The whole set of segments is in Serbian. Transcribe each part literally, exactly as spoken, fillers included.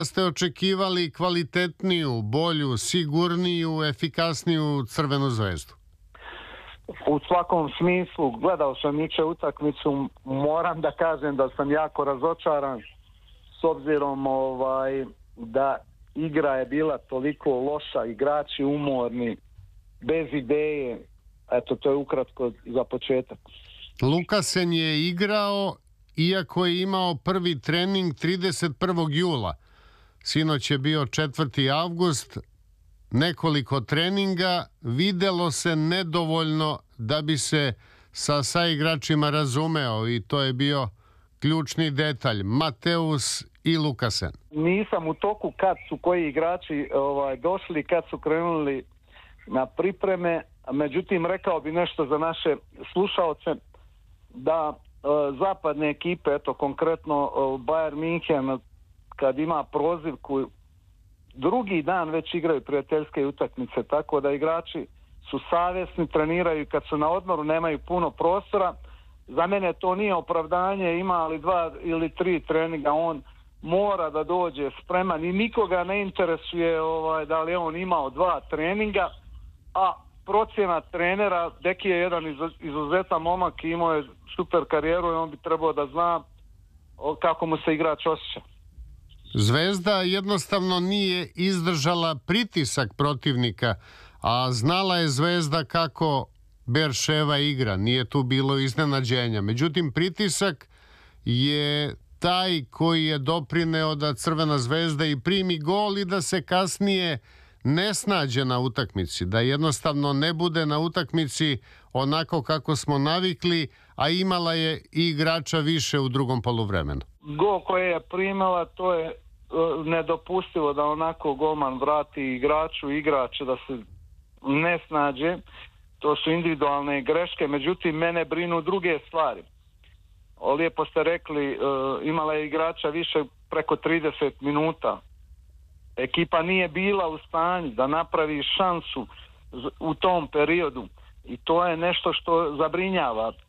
Ste očekivali kvalitetniju, bolju, sigurniju, efikasniju Crvenu zvezdu? U svakom smislu, gledao sam jučer utakmicu, moram da kažem da sam jako razočaran s obzirom ovaj, da igra je bila toliko loša, igrači umorni, bez ideje. Eto, to je ukratko za početak. Lukasen je igrao, iako je imao prvi trening trideset prvog jula. Sinoć je bio četvrti avgust, nekoliko treninga, videlo se nedovoljno da bi se sa saigračima razumeo i to je bio ključni detalj, Mateus i Lukasen. Nisam u toku kad su koji igrači ovaj, došli, kad su krenuli na pripreme, međutim rekao bi nešto za naše slušaoce, da e, zapadne ekipe, eto konkretno e, Bayern München, kad ima prozivku, drugi dan već igraju prijateljske utakmice, tako da igrači su savjesni, treniraju kad su na odmoru, nemaju puno prostora. Za mene to nije opravdanje, ima li dva ili tri treninga, on mora da dođe spreman i nikoga ne interesuje ovaj, da li je on imao dva treninga, a procjena trenera, Deki je jedan izuzetan momak, imao je super karijeru i on bi trebao da zna kako mu se igrač osjeća. Zvezda jednostavno nije izdržala pritisak protivnika, a znala je Zvezda kako Berševa igra, nije tu bilo iznenađenja. Međutim, pritisak je taj koji je doprineo da Crvena zvezda i primi gol i da se kasnije ne snađe na utakmici, da jednostavno ne bude na utakmici onako kako smo navikli, a imala je i igrača više u drugom poluvremenu. Gol koje je primala, to je uh, nedopustivo da onako golman vrati igraču, igrač da se ne snađe. To su individualne greške, međutim mene brinu druge stvari. Lijepo ste rekli, uh, imala je igrača više preko trideset minuta. Ekipa nije bila u stanju da napravi šansu u tom periodu i to je nešto što zabrinjava. E,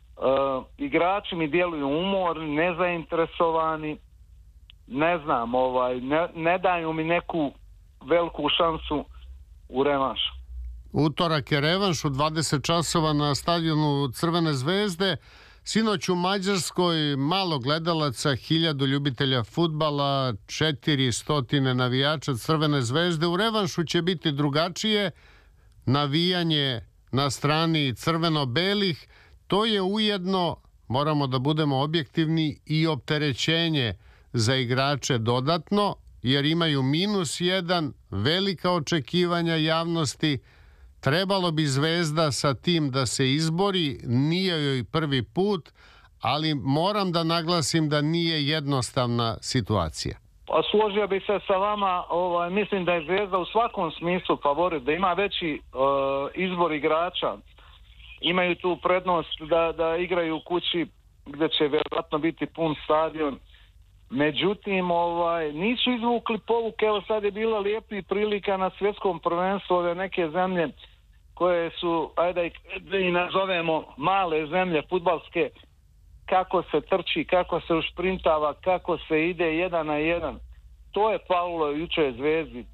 igrači mi djeluju umorni, nezainteresovani, ne znam, ovaj, ne, ne daju mi neku veliku šansu u revanšu. Utorak je revanš u dvadeset časova na stadionu Crvene zvezde. Sinoć u Mađarskoj malo gledalaca, hiljadu ljubitelja fudbala, četiri stotine navijača Crvene zvezde. U revanšu će biti drugačije. Navijanje na strani crveno-belih, to je ujedno, moramo da budemo objektivni, i opterećenje za igrače dodatno, jer imaju minus jedan, velika očekivanja javnosti. Trebalo bi Zvezda sa tim da se izbori, nije joj prvi put, ali moram da naglasim da nije jednostavna situacija. Pa složio bih se sa vama, ovaj, mislim da je Zvezda u svakom smislu favorit, da ima veći uh, izbor igrača. Imaju tu prednost da, da igraju u kući gdje će vjerojatno biti pun stadion. Međutim, ovaj, nisu izvukli povuke, evo sad je bila lijepi prilika na svjetskom prvenstvu ove neke zemlje koje su, ajde da i nazovemo male zemlje fudbalske, kako se trči, kako se ušprintava, kako se ide jedan na jedan. To je falilo jučer Zvezdi.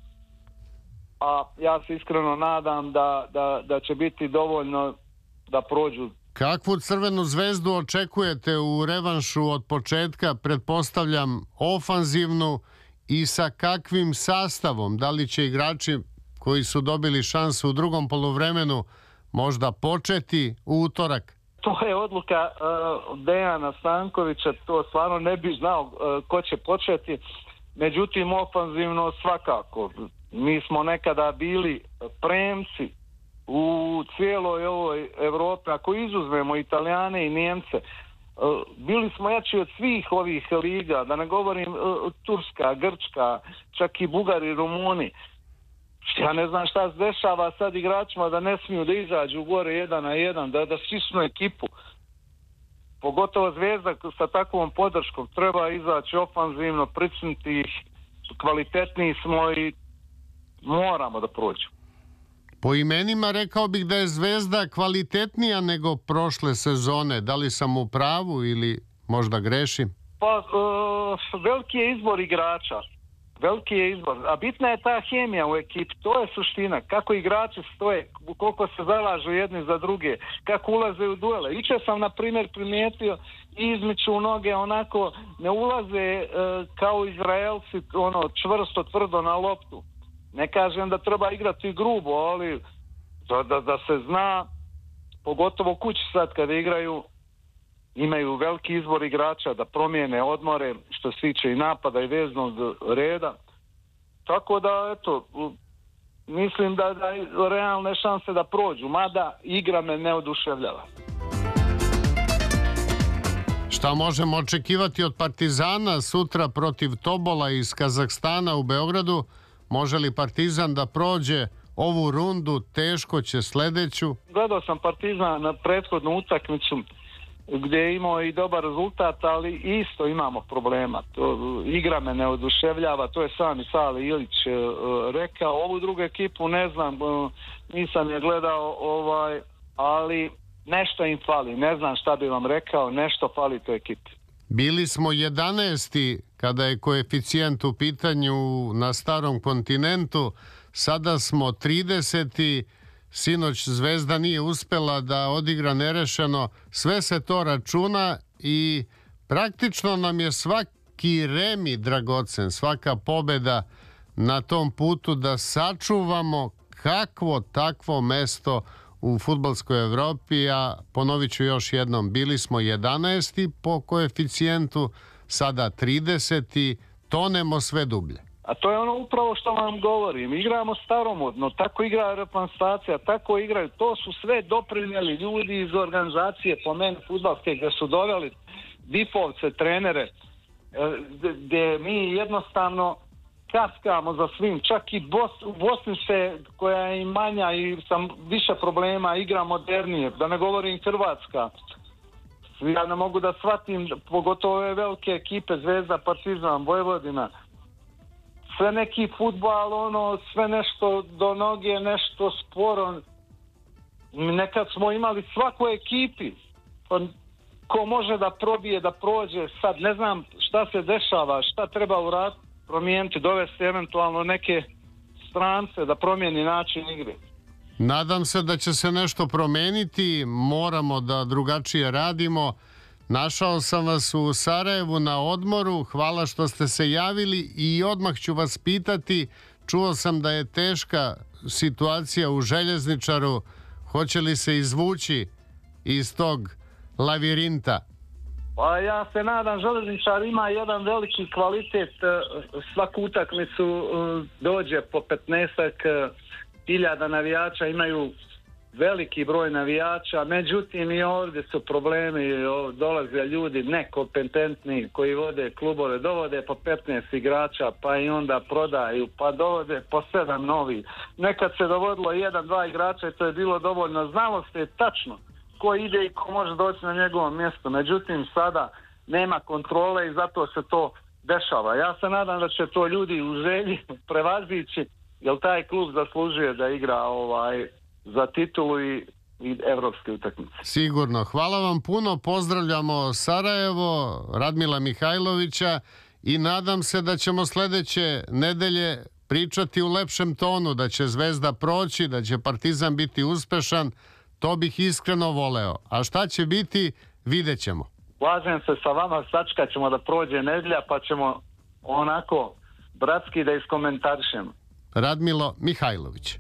A ja se iskreno nadam da, da, da će biti dovoljno da prođu. Kakvu Crvenu zvezdu očekujete u revanšu od početka? Pretpostavljam ofanzivnu i sa kakvim sastavom? Da li će igrači koji su dobili šansu u drugom poluvremenu možda početi u utorak? To je odluka uh, Dejana Stankovića, to stvarno ne bi znao uh, ko će početi. Međutim, ofanzivno svakako. Mi smo nekada bili premci u cijeloj ovoj Evropi, ako izuzmemo Italijane i Nijemce. Uh, bili smo jači od svih ovih liga, da ne govorim uh, Turska, Grčka, čak i Bugari i Rumuni. Ja ne znam šta se dešava sad igračima da ne smiju da izađu gore jedan na jedan, da, da stisnu ekipu. Pogotovo Zvezda sa takvom podrškom treba izaći ofanzivno, pricnuti ih, kvalitetniji smo i moramo da prođemo. Po imenima rekao bih da je Zvezda kvalitetnija nego prošle sezone. Da li sam u pravu ili možda grešim? Pa, uh, veliki je izbor igrača. Veliki je izbor. A bitna je ta hemija u ekipi. To je suština. Kako igrači stoje, koliko se zalažu jedni za druge, kako ulaze u duele. Juče sam, na primjer, primijetio izmiču u noge, onako ne ulaze e, kao Izraelci, ono, čvrsto, tvrdo na loptu. Ne kažem da treba igrati grubo, ali da, da, da se zna, pogotovo kući sad kada igraju, imaju veliki izbor igrača da promijene odmore, što se tiče i napada i veznog reda. Tako da, eto, mislim da, da realne šanse da prođu, mada igra me ne oduševljava. Šta možemo očekivati od Partizana sutra protiv Tobola iz Kazahstana u Beogradu? Može li Partizan da prođe ovu rundu, teško će sledeću? Gledao sam Partizan na prethodnu utakmicu gdje je imao i dobar rezultat, ali isto imamo problema. To, igra me ne oduševljava, to je sam i Sale Ilić e, rekao. Ovu drugu ekipu ne znam, e, nisam je gledao, ovaj, ali nešto im fali. Ne znam šta bi vam rekao, nešto fali toj ekipi. Bili smo jedanaesti kada je koeficijent u pitanju na starom kontinentu, sada smo trideseti. Sinoć Zvezda nije uspela da odigra nerešeno. Sve se to računa i praktično nam je svaki remi dragocen, svaka pobeda na tom putu da sačuvamo kakvo takvo mesto u fudbalskoj Evropi. A ponovit ću još jednom, bili smo jedanaesti po koeficijentu, sada trideseti, tonemo sve dublje. A to je ono upravo što vam govorim. Igramo staromodno, tako igra reprezentacija, tako igraju. To su sve doprinijeli ljudi iz organizacije, po meni fudbalske, gdje su doveli difovce, trenere, gdje mi jednostavno kaskamo za svim. Čak i Bos, u Bosni se, koja je i manja i sam više problema, igra modernije. Da ne govorim Hrvatska. Ja ne mogu da shvatim, pogotovo ove velike ekipe, Zvezda, Partizan, Vojvodina, sve neki fudbal, ono, sve nešto do noge, nešto sporo. Nekad smo imali svaku ekipi, ko može da probije, da prođe. Sad ne znam šta se dešava, šta treba uraditi, promijeniti, dovesti eventualno neke strance da promijeni način igre. Nadam se da će se nešto promeniti, moramo da drugačije radimo. Našao sam vas u Sarajevu na odmoru, hvala što ste se javili i odmah ću vas pitati, čuo sam da je teška situacija u Željezničaru, hoće li se izvući iz tog lavirinta? Pa ja se nadam, Željezničar ima jedan veliki kvalitet, svaku utakmicu dođe po petnaestak hiljada navijača, imaju veliki broj navijača, međutim i ovdje su problemi, dolaze ljudi nekompetentni koji vode klubove, dovode po petnaest igrača, pa i onda prodaju, pa dovode po sedam novi. Nekad se dovodilo jedan, dva igrača i to je bilo dovoljno. Znalo se tačno ko ide i ko može doći na njegovo mjesto, međutim sada nema kontrole i zato se to dešava. Ja se nadam da će to ljudi u želji prevazići, jer taj klub zaslužuje da igra ovaj za titulu i, i evropske utakmice. Sigurno. Hvala vam puno. Pozdravljamo Sarajevo, Radmila Mihajlovića i nadam se da ćemo sledeće nedelje pričati u lepšem tonu, da će Zvezda proći, da će Partizan biti uspešan. To bih iskreno voleo. A šta će biti, vidjet ćemo. Slažem se sa vama, sačekat ćemo da prođe nedelja pa ćemo onako bratski da iskomentarišemo. Radmilo Mihajlović.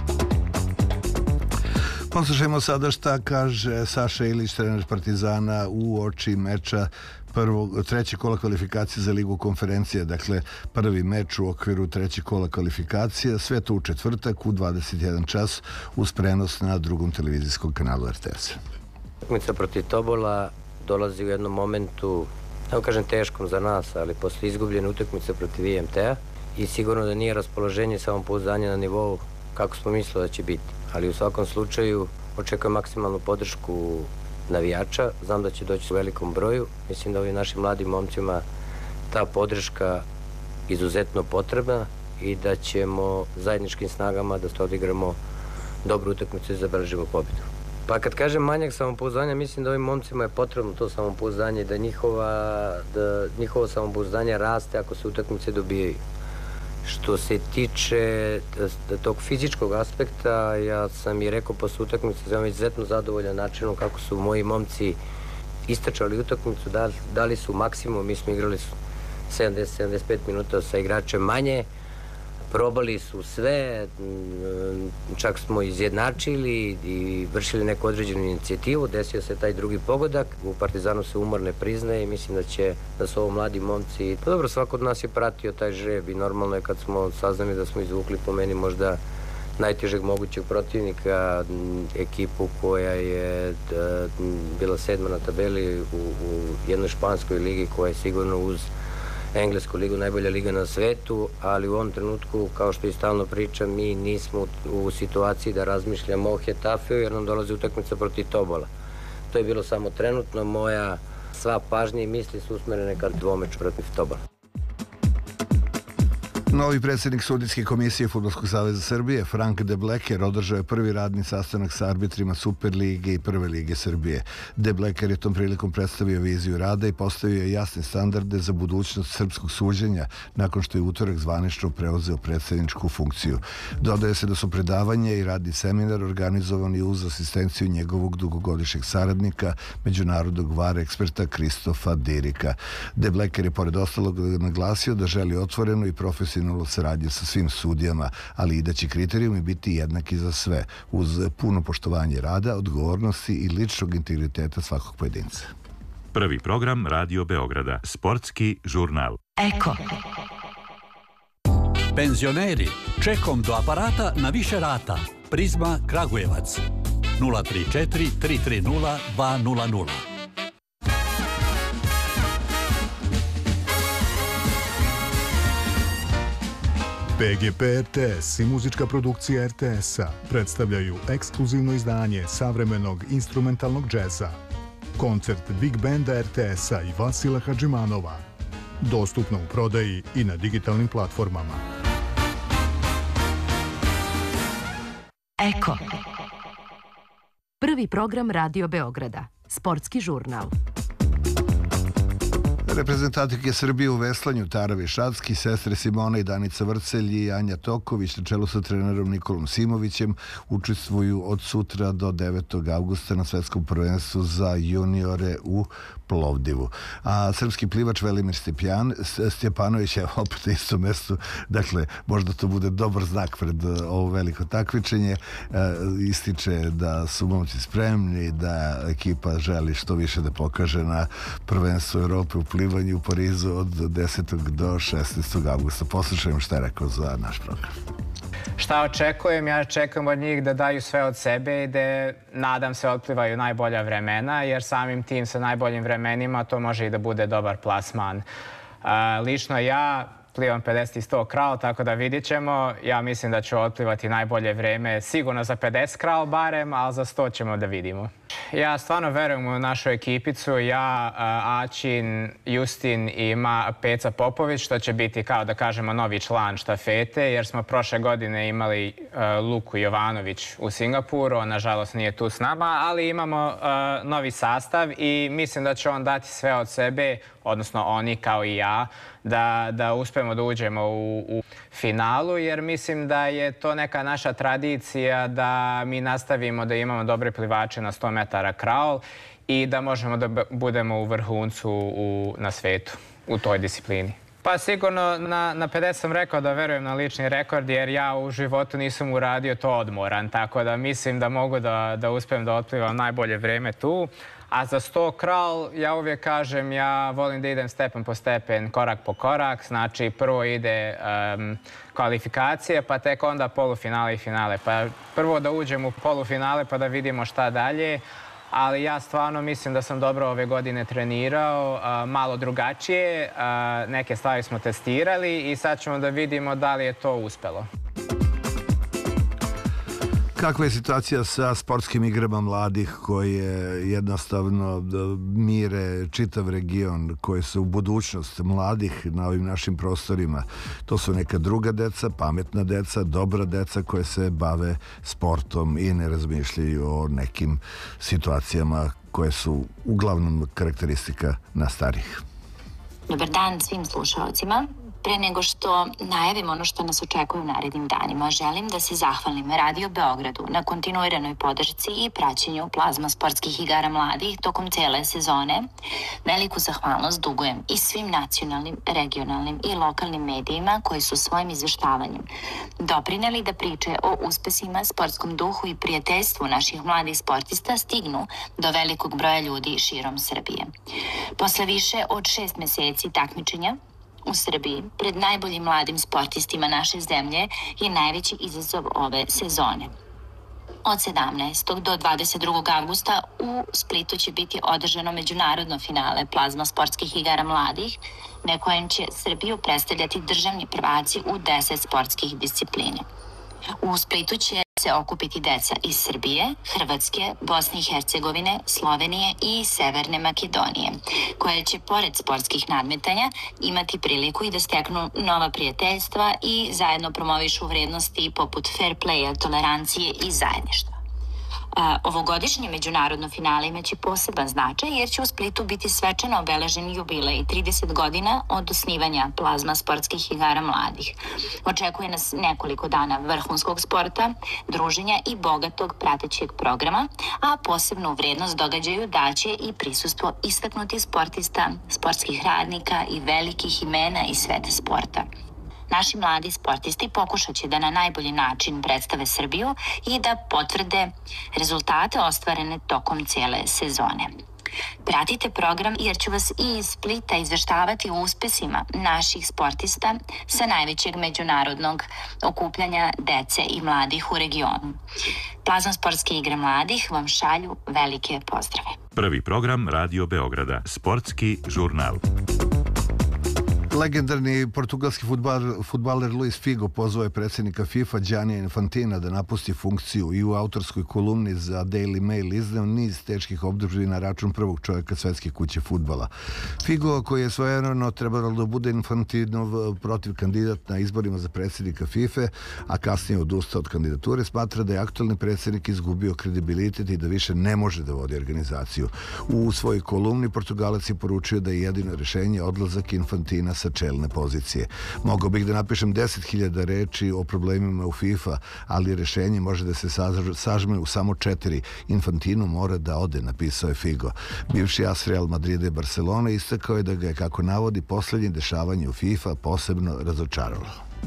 Poslušajmo sada šta kaže Saša Ilić, trener Partizana, u oči meča prvog, treće kola kvalifikacije za Ligu konferencije, dakle prvi meč u okviru treće kola kvalifikacije, sve to u četvrtak u dvadeset jedan čas uz prenos na drugom televizijskom kanalu R T S. Utakmica protiv Tobola dolazi u jednom momentu, ne kažem teškom za nas, ali posle izgubljene utakmice protiv I M T-a i sigurno da nije raspoloženje, samopouzdanje na nivou kako smo mislili da će biti. Ali u svakom slučaju očekujem maksimalnu podršku navijača. Znam da će doći u velikom broju. Mislim da ovim našim mladim momcima ta podrška izuzetno potrebna i da ćemo zajedničkim snagama da se odigramo dobru utakmicu i zabeležimo pobedu. Pa kad kažem manjak samopouzdanja, mislim da ovim momcima je potrebno to samopouzdanje, da njihova, da njihovo samopouzdanje raste ako se utakmice dobijaju. Što se tiče tog fizičkog aspekta, ja sam i rekao posle utakmice da sam izuzetno zadovoljan načinom kako su moji momci istračali utakmicu, dali su maksimum, mi smo igrali sedamdeset do sedamdeset pet minuta sa igračem manje, probali su sve, čak smo izjednačili i vršili neku određenu inicijativu, desio se taj drugi pogodak, u Partizanu se umor ne priznaje i mislim da će, da su ovo mladi momci, pa dobro, svako od nas je pratio taj žreb i normalno je kad smo saznali da smo izvukli po meni možda najtežeg mogućeg protivnika, ekipu koja je bila sedma na tabeli u, u jednoj španskoj ligi koja je sigurno uz Englesku ligu najbolja liga na svetu, ali u ovom trenutku, kao što i stalno pričam, mi nismo u situaciji da razmišljamo o Hetafeu jer nam dolazi utakmica protiv Tobola. To je bilo samo trenutno, moja sva pažnja i misli su usmerene ka dvomeču protiv Tobola. Novi predsjednik sudijske komisije Fudbalskog saveza Srbije, Frank De Bleker, održao je prvi radni sastanak sa arbitrima Superlige i Prve lige Srbije. De Bleker je tom prilikom predstavio viziju rada i postavio jasne standarde za budućnost srpskog suđenja nakon što je utorak zvanično preuzeo predsjedničku funkciju. Dodaje se da su predavanje i radni seminar organizovani uz asistenciju njegovog dugogodišnjeg saradnika, međunarodnog var eksperta Kristofa Dirika. De Bleker je pored ostalog naglasio da želi otvoreno i profesionalno saradnju sa svim sudijama, ali i da će kriterijumi biti jednaki za sve, uz puno poštovanje rada, odgovornosti i ličnog integriteta svakog pojedinca. Prvi program Radio Beograda, sportski žurnal. Eko. Penzioneri, čekom do aparata na više rata. Prizma Kragujevac. nula tri četiri tri tri nula dva nula nula. P G P R T S i muzička produkcija R T S-a predstavljaju ekskluzivno izdanje savremenog instrumentalnog džeza. Koncert Big Banda R T S-a i Vasila Hadžimanova. Dostupno u prodaji i na digitalnim platformama. Eko. Prvi program Radio Beograda. Sportski žurnal. Reprezentativke Srbije u veslanju Tara Višatski, sestre Simona i Danica Vrcelj i Anja Toković na čelu sa trenerom Nikolom Simovićem učestvuju od sutra do devetog avgusta na svetskom prvenstvu za juniore u Plovdivu. A srpski plivač Velimir Stjepan, Stjepanović je opet na istom mestu, dakle možda to bude dobar znak pred ovo veliko takmičenje. E, ističe da su momci spremni, da ekipa želi što više da pokaže na prvenstvu Evrope u plivanju u Parizu od desetog do šesnaestog avgusta. Poslušajmo šta je rekao za naš program. Šta očekujem? Ja očekujem od njih da daju sve od sebe i da, nadam se, otplivaju najbolja vremena, jer samim tim sa najboljim vremenima to može i da bude dobar plasman. Lično ja plivam pedeset i sto kral, tako da vidit ćemo. Ja mislim da ću otplivati najbolje vreme, sigurno za pedeset kral barem, ali za sto ćemo da vidimo. Ja stvarno verujem u našu ekipicu, ja, Aćin, Justin i Peca Popović, što će biti, kao da kažemo, novi član štafete, jer smo prošle godine imali Luku Jovanović u Singapuru, on nažalost nije tu s nama, ali imamo novi sastav i mislim da će on dati sve od sebe, odnosno oni kao i ja, da, da uspemo da uđemo u, u finalu, jer mislim da je to neka naša tradicija da mi nastavimo da imamo dobre plivače na sto metara kraul i da možemo da budemo u vrhuncu u, na svetu u toj disciplini. Pa sigurno na, na pedeset sam rekao da verujem na lični rekord, jer ja u životu nisam uradio to odmoran, tako da mislim da mogu da, da uspijem da otplivam najbolje vreme tu. A za sto kral, ja uvijek kažem, ja volim da idem stepen po stepen, korak po korak. Znači, prvo ide um, kvalifikacije, pa tek onda polufinale i finale. Pa prvo da uđem u polufinale pa da vidimo šta dalje. Ali ja stvarno mislim da sam dobro ove godine trenirao, uh, malo drugačije. Uh, neke stvari smo testirali i sad ćemo da vidimo da li je to uspelo. Kakva je situacija sa sportskim igrama mladih koje jednostavno mire čitav region, koje su budućnost mladih na ovim našim prostorima? To su neka druga deca, pametna deca, dobra deca koje se bave sportom i ne razmišljaju o nekim situacijama koje su uglavnom karakteristika na starih. Dobar dan svim slušalcima. Pre nego što najavim ono što nas očekuje u narednim danima, želim da se zahvalim Radio Beogradu na kontinuiranoj podršci i praćenju plazma sportskih igara mladih tokom cele sezone. Veliku zahvalnost dugujem i svim nacionalnim, regionalnim i lokalnim medijima koji su svojim izveštavanjem doprineli da priče o uspesima, sportskom duhu i prijateljstvu naših mladih sportista stignu do velikog broja ljudi širom Srbije. Posle više od šest meseci takmičenja u Srbiji, pred najboljim mladim sportistima naše zemlje je najveći izazov ove sezone. Od sedamnaestog do dvadeset drugog avgusta u Splitu će biti održano međunarodno finale plazma sportskih igara mladih, na kojem će Srbiju predstavljati državni prvaci u deset sportskih disciplina. U Splitu će se okupiti deca iz Srbije, Hrvatske, Bosne i Hercegovine, Slovenije i Severne Makedonije, koje će pored sportskih nadmetanja imati priliku i da steknu nova prijateljstva i zajedno promovišu vrednosti poput fair playa, tolerancije i zajedništva. Ovogodišnje međunarodno finale imaće poseban značaj jer će u Splitu biti svečano obeležen jubilej trideset godina od osnivanja plazma sportskih igara mladih. Očekuje nas nekoliko dana vrhunskog sporta, druženja i bogatog pratećeg programa, a posebnu vrednost događaju daće i prisustvo istaknutih sportista, sportskih radnika i velikih imena iz sveta sporta. Naši mladi sportisti pokušat će da na najbolji način predstave Srbiju i da potvrde rezultate ostvarene tokom cele sezone. Pratite program jer ću vas i iz Splita izveštavati o uspesima naših sportista sa najvećeg međunarodnog okupljanja dece i mladih u regionu. Plazma sportske igre mladih vam šalju velike pozdrave. Prvi program Radio Beograda, sportski žurnal. Legendarni portugalski fudbaler, fudbaler Luis Figo pozvao je predsjednika FIFA Giannija Infantina da napusti funkciju i u autorskoj kolumni za Daily Mail izneo niz teških optužbi na račun prvog čovjeka svetske kuće fudbala. Figo, koji je svojevremeno trebalo da bude Infantinov protiv kandidat na izborima za predsjednika FIFA, a kasnije odustao od kandidature, smatra da je aktualni predsjednik izgubio kredibilitet i da više ne može da vodi organizaciju. U svojoj kolumni Portugalac je poručio da je jedino rješenje odlazak Infantina sa čelne pozicije. Mogao bih da napišem deset hiljada reči o problemima u FIFA, ali rješenje može da se sažme u samo četiri. Infantino mora da ode, napisao je Figo. Bivši as Real Madrida i Barcelona istakao je da ga je, kako navodi, posljednje dešavanje u FIFA posebno razočaralo.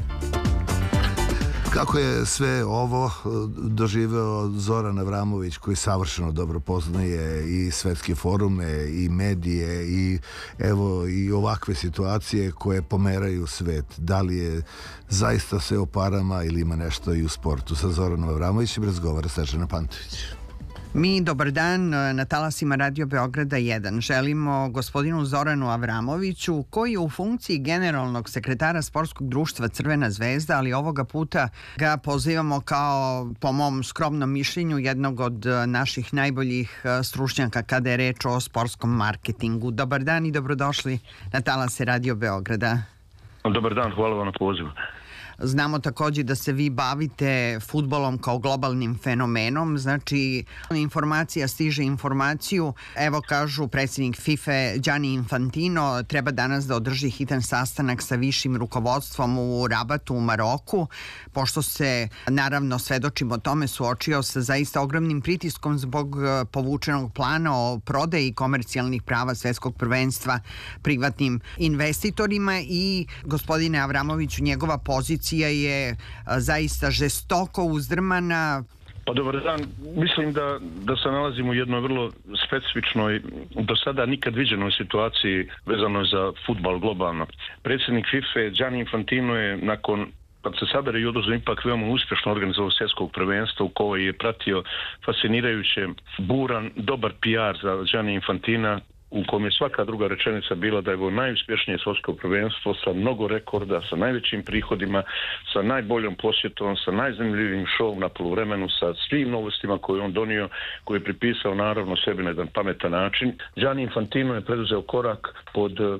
Kako je sve ovo doživeo Zoran Avramović, koji savršeno dobro poznaje i svetske forume i medije i evo i ovakve situacije koje pomeraju svet? Da li je zaista sve o parama ili ima nešto i u sportu? Sa Zoranom Avramovićem razgovara Snežana Pantović. Mi, dobar dan, na talasima Radio Beograda jedan. Želimo gospodinu Zoranu Avramoviću, koji je u funkciji generalnog sekretara sportskog društva Crvena zvezda, ali ovoga puta ga pozivamo kao, po mom skromnom mišljenju, jednog od naših najboljih stručnjaka kada je reč o sportskom marketingu. Dobar dan i dobrodošli na talase Radio Beograda. Dobar dan, hvala vam na pozivu. Znamo također da se vi bavite fudbalom kao globalnim fenomenom, znači informacija stiže informaciju. Evo kažu predsjednik FIFA Gianni Infantino treba danas da održi hitan sastanak sa višim rukovodstvom u Rabatu u Maroku, pošto se naravno svedočimo tome suočio sa zaista ogromnim pritiskom zbog povučenog plana o prodaji komercijalnih prava svetskog prvenstva privatnim investitorima i gospodine Avramoviću, njegova pozicija je zaista žestoko uzdrmana. Pa dobar dan, mislim da, da se nalazimo u jednoj vrlo specifičnoj, do sada nikad viđenoj situaciji vezano za fudbal globalno. Predsjednik FIFA Gianni Infantino je nakon kad se sabere i odozvo ipak veoma uspješno organizovao svjetskog prvenstva u kojoj je pratio fascinirajuće buran, dobar P R za Gianni Infantina, u kojem je svaka druga rečenica bila da je ovo najuspješnije svjetsko prvenstvo sa mnogo rekorda, sa najvećim prihodima, sa najboljom posjetom, sa najzanimljivijim šovom na poluvremenu, sa svim novostima koje on donio, koje je pripisao naravno sebi na jedan pametan način. Gianni Infantino je preduzeo korak pod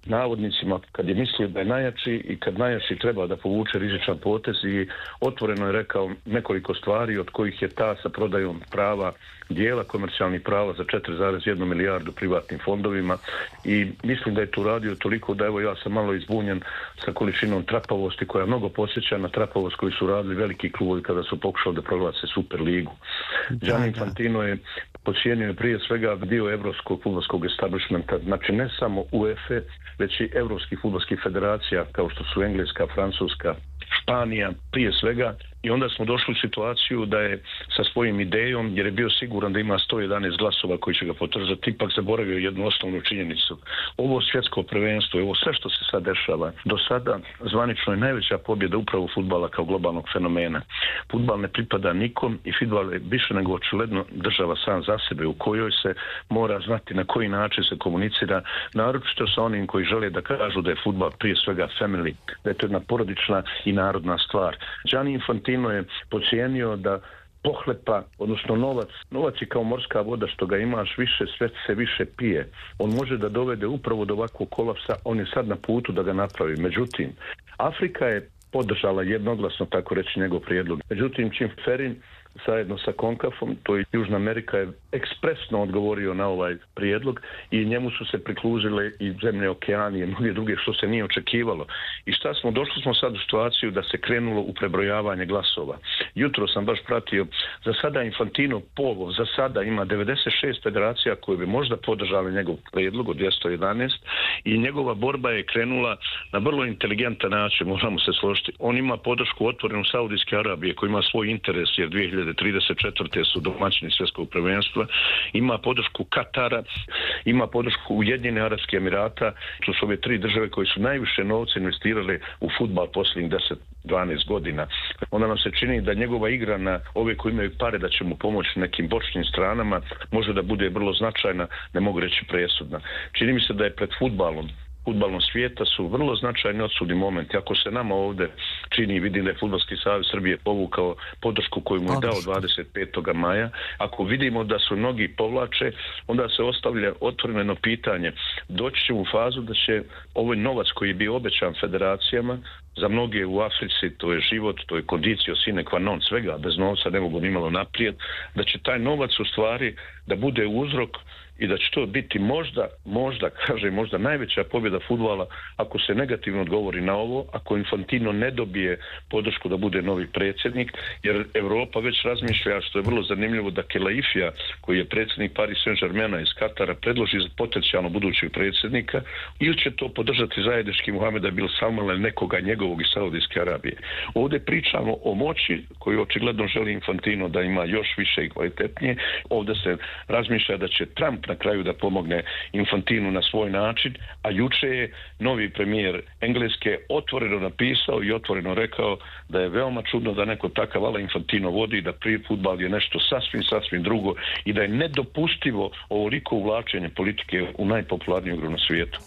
navodnicima kad je mislio da je najjači i kad najjači treba da povuče rizičan potez i otvoreno je rekao nekoliko stvari od kojih je ta sa prodajom prava, dijela komercijalnih prava za četiri zarez jednu milijardu privatnim fondovima i mislim da je tu radio toliko da evo ja sam malo izbunjen sa količinom trapavosti koja mnogo posjeća na trapavost koju su radili veliki klubovi kada su pokušali da proglase Super ligu. Gianni Infantino je pocijenio prije svega dio evropskog fudbalskog establishmenta, znači ne samo UEFA, već i evropskih fudbalskih federacija kao što su Engleska, Francuska, Španija prije svega. I onda smo došli u situaciju da je sa svojim idejom, jer je bio siguran da ima sto jedanaest glasova koji će ga potržati, ipak zaboravio jednu osnovnu činjenicu. Ovo svjetsko prvenstvo, ovo sve što se sad dešava, do sada zvanično je najveća pobjeda upravo fudbala kao globalnog fenomena. Fudbal ne pripada nikom i fudbal je više nego očigledno država sam za sebe u kojoj se mora znati na koji način se komunicira, naročito sa onim koji žele da kažu da je fudbal prije svega family, da je to jedna porodična i narodna stvar. Gianni Infantino je pocijenio da pohlepa, odnosno novac, novac je kao morska voda, što ga imaš više, sve se više pije. On može da dovede upravo do ovakvog kolapsa, on je sad na putu da ga napravi. Međutim, Afrika je podržala jednoglasno, tako reći, njegov prijedlog. Međutim, Čim Ferin zajedno sa Konkafom, to je Južna Amerika, je ekspresno odgovorio na ovaj prijedlog i njemu su se priključile i zemlje Okeanije, mnoge druge, što se nije očekivalo. I šta smo, došli smo sad u situaciju da se krenulo u prebrojavanje glasova. Jutro sam baš pratio, za sada Infantino polov, za sada ima devedeset šest federacija koje bi možda podržali njegov prijedlog od dvjesto jedanaest i njegova borba je krenula na vrlo inteligentan način, moramo se složiti. On ima podršku otvorenu Saudijske Arabije koji ima svoj interes jer dvije hiljade trideset četvrte su domaćini svjetskog prvenstva, ima podršku Katara, ima podršku Ujedinjenih Arapskih Emirata, to su ove tri države koje su najviše novca investirale u fudbal posljednjih deset do dvanaest godina. Onda nam se čini da njegova igra na ove koji imaju pare da će mu pomoći nekim bočnim stranama može da bude vrlo značajna, ne mogu reći presudna. Čini mi se da je pred fudbalom fudbalnog svijeta su vrlo značajni odsudni momenti. Ako se nama ovdje čini, vidim da je Fudbalski savez Srbije povukao podršku koju mu je dao dvadeset petog maja, ako vidimo da su mnogi povlače, onda se ostavlja otvoreno pitanje. Doći će u fazu da će ovaj novac koji je bio obećan federacijama, za mnoge u Africi to je život, to je condicio sine qua non svega, bez novca ne mogu nimalo naprijed, da će taj novac u stvari da bude uzrok i da će to biti možda, možda, kaže, možda najveća pobjeda fudbala ako se negativno odgovori na ovo, ako Infantino ne dobije podršku da bude novi predsjednik, jer Europa već razmišlja, što je vrlo zanimljivo, da Kelaifija, koji je predsjednik Paris Saint-Germaina iz Katara, predloži za potencijalno budućeg predsjednika, ili će to podržati zajednički Mohameda bin Salman ili nekoga njegovog iz Saudijske Arabije. Ovdje pričamo o moći koju očigledno želi Infantino da ima još više i kvalitetnije. Ovdje se razmišlja da će Trump na kraju da pomogne Infantinu na svoj način, a juče je novi premijer Engleske otvoreno napisao i otvoreno rekao da je veoma čudno da neko takav ala Infantino vodi, da prije fudbal je nešto sasvim, sasvim drugo i da je nedopustivo ovoliko uvlačenje politike u najpopularniju igru na svijetu.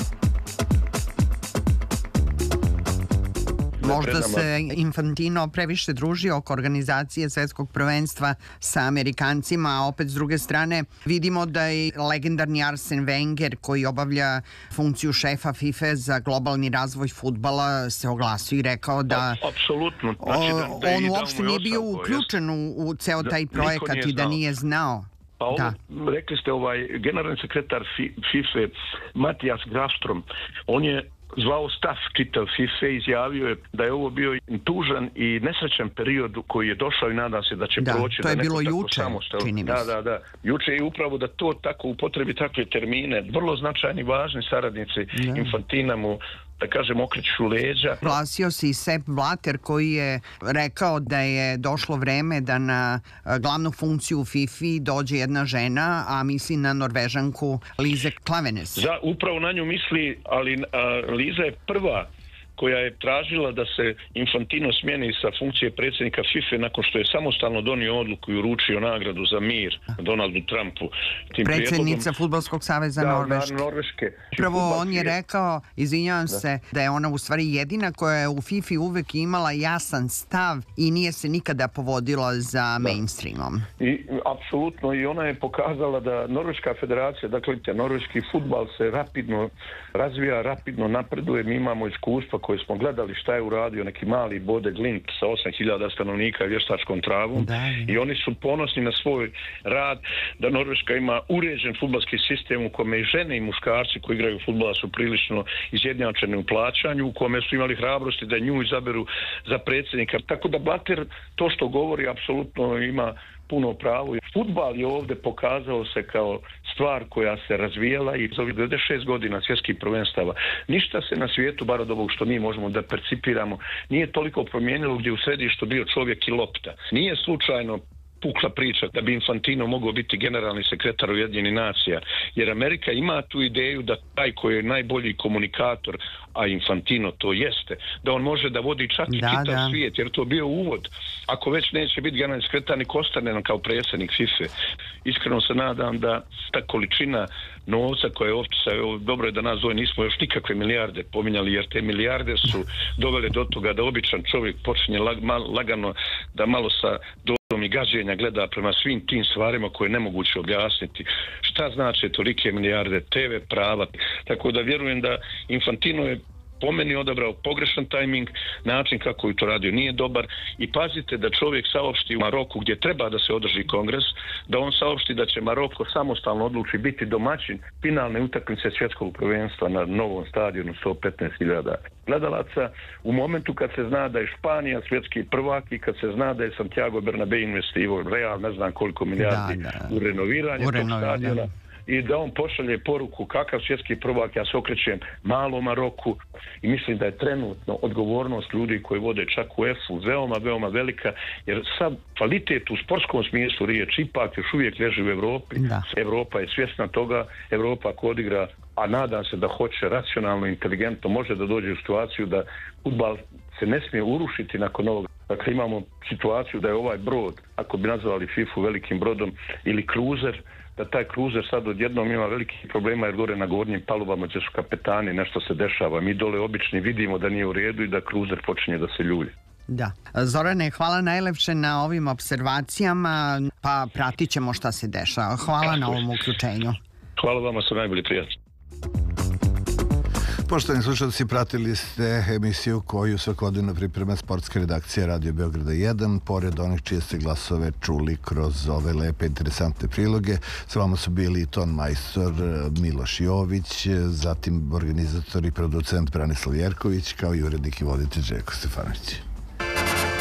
Možda se Infantino previše druži oko organizacije svjetskog prvenstva sa Amerikancima, a opet s druge strane vidimo da je legendarni Arsene Wenger koji obavlja funkciju šefa FIFA za globalni razvoj fudbala se oglasio i rekao da, apsolutno, znači da, da on uopšte nije bio uključen u, u ceo taj da, projekat i da nije znao. Pa ovo, da. Rekli ste, ovaj generalni sekretar FIFA Matijas Grafstrom, on je zvao staff čitav FIFA, izjavio je da je ovo bio tužan i nesrećan period koji je došao i nadam se da će da, proći. To je da bilo juče, čini mi da, da, da. Juče je upravo da to tako upotrebi takve termine. Vrlo značajni, važni saradnici da. Infantina mu, da kažem, okreću leđa. Glasio se i Sepp Blatter koji je rekao da je došlo vreme da na glavnu funkciju u FIFA dođe jedna žena, a misli na Norvežanku Lise Klaveness. Da, upravo na nju misli, ali a, Liza je prva koja je tražila da se Infantino smijeni sa funkcije predsjednika FIFA nakon što je samostalno donio odluku i uručio nagradu za mir Donaldu Trumpu. Tim Predsjednica Fudbalskog saveza da, Norveške. Norveške. Prvo on je rekao, izvinjavam da. se, da je ona u stvari jedina koja je u FIFA uvek imala jasan stav i nije se nikada povodila za da. mainstreamom. I apsolutno, i ona je pokazala da Norveška federacija, dakle norveški fudbal se rapidno razvija, rapidno napreduje. Mi imamo iskustva koje smo gledali šta je uradio neki mali Bode Glimt sa osam hiljada stanovnika i vještačkom travom da, i oni su ponosni na svoj rad, da Norveška ima uređen fudbalski sistem u kome i žene i muškarci koji igraju fudbala su prilično izjednačeni u plaćanju, u kome su imali hrabrosti da nju izaberu za predsjednika. Tako da Blatter to što govori apsolutno ima puno pravo. Fudbal je ovdje pokazao se kao stvar koja se razvijela i za ovih dvadeset šest godina svjetskih prvenstava. Ništa se na svijetu, bar od ovog što mi možemo da percipiramo, nije toliko promijenilo gdje u središtu bio čovjek i lopta. Nije slučajno pukla priča da bi Infantino mogao biti generalni sekretar Ujedinjenih nacija, jer Amerika ima tu ideju da taj koji je najbolji komunikator, a Infantino to jeste, da on može da vodi čak i da, čitav da. svijet, jer to bio uvod. Ako već neće biti generalni sekretar, nek ostane nam kao predsjednik FIFA. Iskreno se nadam da ta količina novca koja je opisa, dobro je da nas zove, nismo još nikakve milijarde pominjali, jer te milijarde su dovele do toga da običan čovjek počinje lag, mal, lagano da malo sa dozom i gađenja gleda prema svim tim stvarima koje je nemoguće objasniti. Šta znači tolike milijarde te ve prava? Tako da vjerujem da Infantino je po meni odabrao pogrešan tajming, način kako je to radio nije dobar i pazite da čovjek saopšti u Maroku gdje treba da se održi kongres, da on saopšti da će Maroko samostalno odluči biti domaćin finalne utakmice svjetskog prvenstva na novom stadionu sto petnaest hiljada gledalaca u momentu kad se zna da je Španija svjetski prvak i kad se zna da je Santiago Bernabeu investirao Real ne znam koliko milijardi da, da. u renoviranje u tog stadiona. I da on pošalje poruku kakav svjetski prvak, ja se okrećem malom Maroku i mislim da je trenutno odgovornost ljudi koji vode čak u E F U veoma, veoma velika, jer sad kvalitet u sportskom smislu riječ ipak još uvijek leži u Evropi. Da. Evropa je svjesna toga, Evropa ko odigra, a nadam se da hoće racionalno, inteligentno, može da dođe u situaciju da fudbal se ne smije urušiti nakon ovoga. Dakle, imamo situaciju da je ovaj brod, ako bi nazvali FIFA velikim brodom ili kruzer, da taj kruzer sad odjednom ima velikih problema jer gore na gornjim palubama gdje su kapetani, nešto se dešava. Mi dole obični vidimo da nije u redu i da kruzer počinje da se ljulje. Da. Zorane, hvala najlepše na ovim observacijama, pa pratit ćemo šta se dešava. Hvala Tako na ovom uključenju. Hvala vama, su najbolji prijatelji. Poštovani slušalci, pratili ste emisiju koju svakodnevno priprema sportska redakcija Radio Beograda jedan, pored onih čije ste glasove čuli kroz ove lepe, interesantne priloge. S vama su bili ton majstor Miloš Jović, zatim organizator i producent Branislav Jerković, kao i urednik i voditelj Željko Stefanović.